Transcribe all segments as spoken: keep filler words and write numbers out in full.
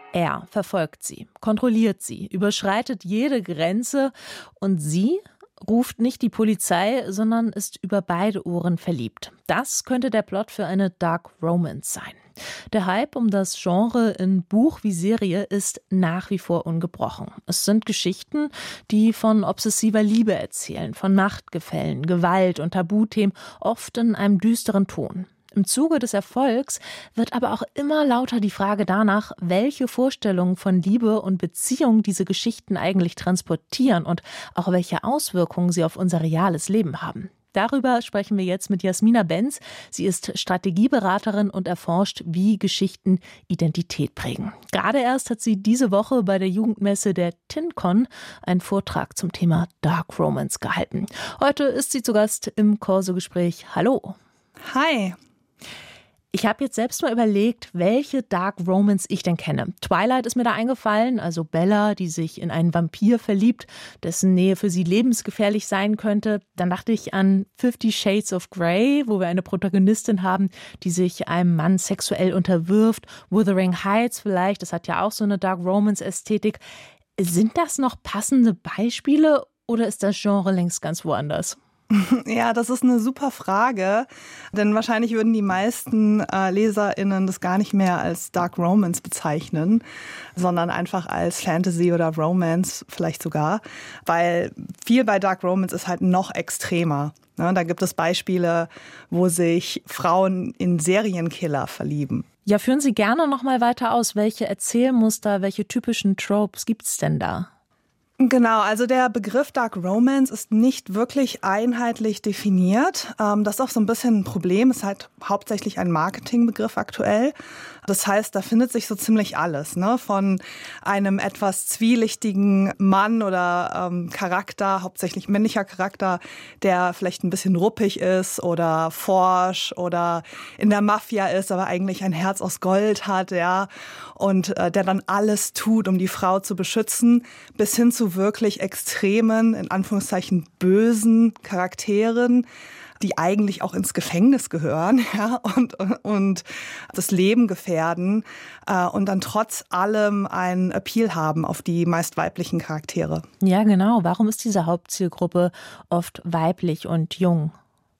Er verfolgt sie, kontrolliert sie, überschreitet jede Grenze und sie ruft nicht die Polizei, sondern ist über beide Ohren verliebt. Das könnte der Plot für eine Dark Romance sein. Der Hype um das Genre in Buch wie Serie ist nach wie vor ungebrochen. Es sind Geschichten, die von obsessiver Liebe erzählen, von Machtgefällen, Gewalt und Tabuthemen, oft in einem düsteren Ton. Im Zuge des Erfolgs wird aber auch immer lauter die Frage danach, welche Vorstellungen von Liebe und Beziehung diese Geschichten eigentlich transportieren und auch welche Auswirkungen sie auf unser reales Leben haben. Darüber sprechen wir jetzt mit Jasmina Benz. Sie ist Strategieberaterin und erforscht, wie Geschichten Identität prägen. Gerade erst hat sie diese Woche bei der Jugendmesse der TinCon einen Vortrag zum Thema Dark Romance gehalten. Heute ist sie zu Gast im Corso-Gespräch. Hallo. Hi. Ich habe jetzt selbst mal überlegt, welche Dark Romance ich denn kenne. Twilight ist mir da eingefallen, also Bella, die sich in einen Vampir verliebt, dessen Nähe für sie lebensgefährlich sein könnte. Dann dachte ich an Fifty Shades of Grey, wo wir eine Protagonistin haben, die sich einem Mann sexuell unterwirft. Wuthering Heights vielleicht, das hat ja auch so eine Dark Romance-Ästhetik. Sind das noch passende Beispiele oder ist das Genre längst ganz woanders? Ja, das ist eine super Frage, denn wahrscheinlich würden die meisten äh, LeserInnen das gar nicht mehr als Dark Romance bezeichnen, sondern einfach als Fantasy oder Romance vielleicht sogar, weil viel bei Dark Romance ist halt noch extremer. Ne? Da gibt es Beispiele, wo sich Frauen in Serienkiller verlieben. Ja, führen Sie gerne noch mal weiter aus. Welche Erzählmuster, welche typischen Tropes gibt's denn da? Genau, also der Begriff Dark Romance ist nicht wirklich einheitlich definiert. Das ist auch so ein bisschen ein Problem, ist halt hauptsächlich ein Marketingbegriff aktuell. Das heißt, da findet sich so ziemlich alles, ne? Von einem etwas zwielichtigen Mann oder ähm, Charakter, hauptsächlich männlicher Charakter, der vielleicht ein bisschen ruppig ist oder forsch oder in der Mafia ist, aber eigentlich ein Herz aus Gold hat, ja, und äh, der dann alles tut, um die Frau zu beschützen, bis hin zu wirklich extremen, in Anführungszeichen bösen Charakteren, die eigentlich auch ins Gefängnis gehören, ja, und, und das Leben gefährden äh, und dann trotz allem einen Appeal haben auf die meist weiblichen Charaktere. Ja, genau. Warum ist diese Hauptzielgruppe oft weiblich und jung?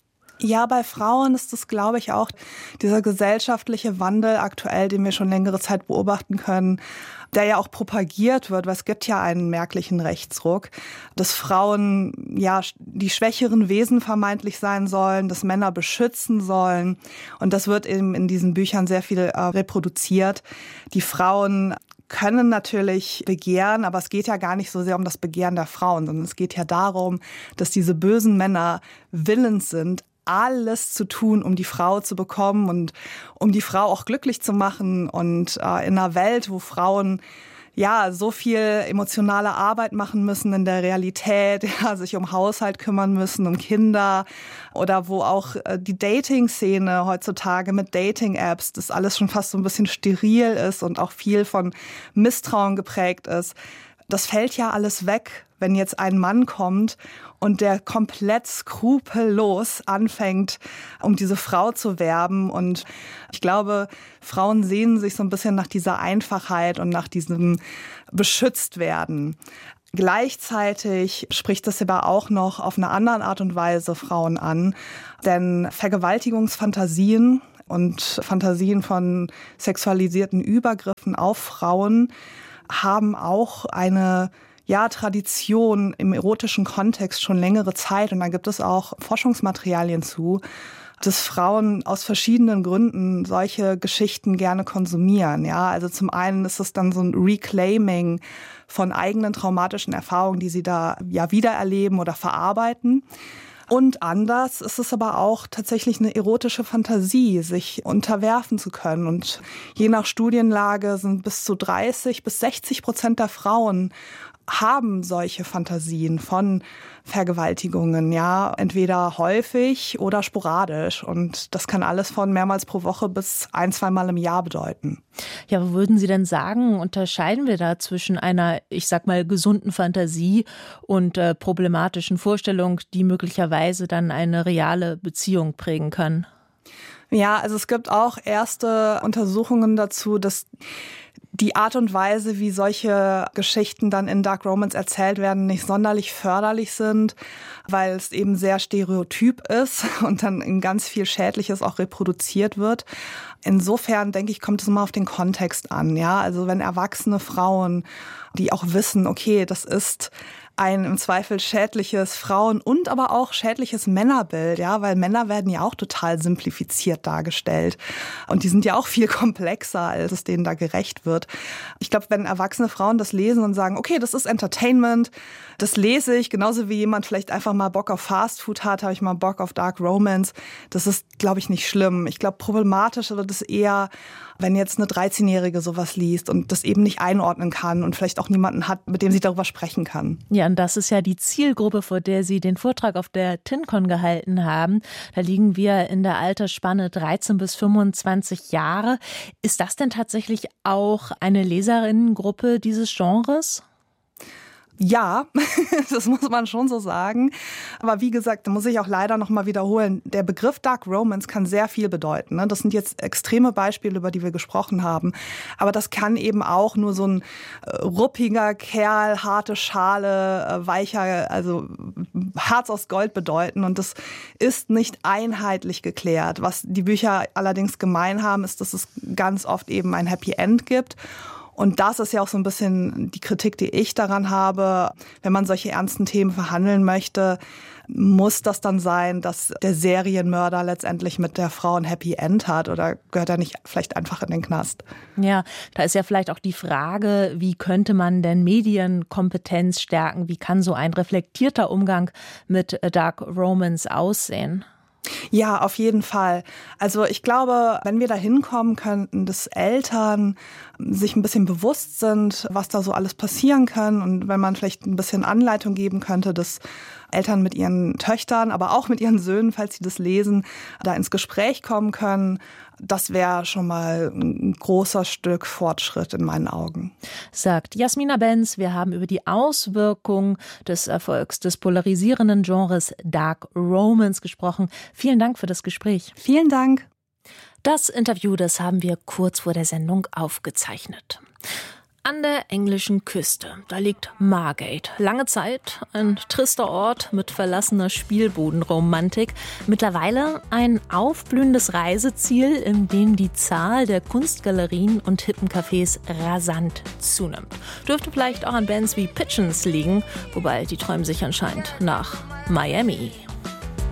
Ja, bei Frauen ist es, glaube ich, auch dieser gesellschaftliche Wandel aktuell, den wir schon längere Zeit beobachten können, der ja auch propagiert wird, weil es gibt ja einen merklichen Rechtsruck, dass Frauen ja die schwächeren Wesen vermeintlich sein sollen, dass Männer beschützen sollen. Und das wird eben in diesen Büchern sehr viel äh, reproduziert. Die Frauen können natürlich begehren, aber es geht ja gar nicht so sehr um das Begehren der Frauen, sondern es geht ja darum, dass diese bösen Männer willens sind, alles zu tun, um die Frau zu bekommen und um die Frau auch glücklich zu machen. Und äh, in einer Welt, wo Frauen ja so viel emotionale Arbeit machen müssen in der Realität, ja, sich um Haushalt kümmern müssen, um Kinder oder wo auch äh, die Dating-Szene heutzutage mit Dating-Apps, das alles schon fast so ein bisschen steril ist und auch viel von Misstrauen geprägt ist. Das fällt ja alles weg, wenn jetzt ein Mann kommt und der komplett skrupellos anfängt, um diese Frau zu werben. Und ich glaube, Frauen sehnen sich so ein bisschen nach dieser Einfachheit und nach diesem Beschütztwerden. Gleichzeitig spricht das aber auch noch auf eine andere Art und Weise Frauen an. Denn Vergewaltigungsfantasien und Fantasien von sexualisierten Übergriffen auf Frauen haben auch eine ja, Tradition im erotischen Kontext schon längere Zeit. Und da gibt es auch Forschungsmaterialien zu, dass Frauen aus verschiedenen Gründen solche Geschichten gerne konsumieren. Ja, also zum einen ist es dann so ein Reclaiming von eigenen traumatischen Erfahrungen, die sie da ja wiedererleben oder verarbeiten. Und anders ist es aber auch tatsächlich eine erotische Fantasie, sich unterwerfen zu können. Und je nach Studienlage sind bis zu dreißig bis sechzig Prozent der Frauen haben solche Fantasien von Vergewaltigungen, ja, entweder häufig oder sporadisch. Und das kann alles von mehrmals pro Woche bis ein, zweimal im Jahr bedeuten. Ja, wo würden Sie denn sagen, unterscheiden wir da zwischen einer, ich sag mal, gesunden Fantasie und äh, problematischen Vorstellung, die möglicherweise dann eine reale Beziehung prägen kann? Ja, also es gibt auch erste Untersuchungen dazu, dass die Art und Weise, wie solche Geschichten dann in Dark Romance erzählt werden, nicht sonderlich förderlich sind, weil es eben sehr stereotyp ist und dann in ganz viel Schädliches auch reproduziert wird. Insofern, denke ich, kommt es immer auf den Kontext an. Ja, also wenn erwachsene Frauen, die auch wissen, okay, das ist ein im Zweifel schädliches Frauen- und aber auch schädliches Männerbild, ja, weil Männer werden ja auch total simplifiziert dargestellt. Und die sind ja auch viel komplexer, als es denen da gerecht wird. Ich glaube, wenn erwachsene Frauen das lesen und sagen, okay, das ist Entertainment, das lese ich, genauso wie jemand vielleicht einfach mal Bock auf Fastfood hat, habe ich mal Bock auf Dark Romance. Das ist, glaube ich, nicht schlimm. Ich glaube, problematisch wird es eher, wenn jetzt eine dreizehnjährige sowas liest und das eben nicht einordnen kann und vielleicht auch niemanden hat, mit dem sie darüber sprechen kann. Ja, und das ist ja die Zielgruppe, vor der Sie den Vortrag auf der TinCon gehalten haben. Da liegen wir in der Altersspanne dreizehn bis fünfundzwanzig Jahre. Ist das denn tatsächlich auch eine Leserinnengruppe dieses Genres? Ja, das muss man schon so sagen. Aber wie gesagt, da muss ich auch leider noch mal wiederholen, der Begriff Dark Romance kann sehr viel bedeuten. Das sind jetzt extreme Beispiele, über die wir gesprochen haben. Aber das kann eben auch nur so ein ruppiger Kerl, harte Schale, weicher, also Herz aus Gold bedeuten. Und das ist nicht einheitlich geklärt. Was die Bücher allerdings gemein haben, ist, dass es ganz oft eben ein Happy End gibt. Und das ist ja auch so ein bisschen die Kritik, die ich daran habe. Wenn man solche ernsten Themen verhandeln möchte, muss das dann sein, dass der Serienmörder letztendlich mit der Frau ein Happy End hat, oder gehört er nicht vielleicht einfach in den Knast? Ja, da ist ja vielleicht auch die Frage, wie könnte man denn Medienkompetenz stärken? Wie kann so ein reflektierter Umgang mit Dark Romance aussehen? Ja, auf jeden Fall. Also ich glaube, wenn wir da hinkommen könnten, dass Eltern sich ein bisschen bewusst sind, was da so alles passieren kann, und wenn man vielleicht ein bisschen Anleitung geben könnte, dass Eltern mit ihren Töchtern, aber auch mit ihren Söhnen, falls sie das lesen, da ins Gespräch kommen können, das wäre schon mal ein großer Stück Fortschritt in meinen Augen. Sagt Jasmina Benz. Wir haben über die Auswirkungen des Erfolgs des polarisierenden Genres Dark Romance gesprochen. Vielen Dank für das Gespräch. Vielen Dank. Das Interview, das haben wir kurz vor der Sendung aufgezeichnet. An der englischen Küste, da liegt Margate. Lange Zeit ein trister Ort mit verlassener Spielbodenromantik. Mittlerweile ein aufblühendes Reiseziel, in dem die Zahl der Kunstgalerien und hippen Cafés rasant zunimmt. Dürfte vielleicht auch an Bands wie Pigeons liegen, wobei die träumen sich anscheinend nach Miami.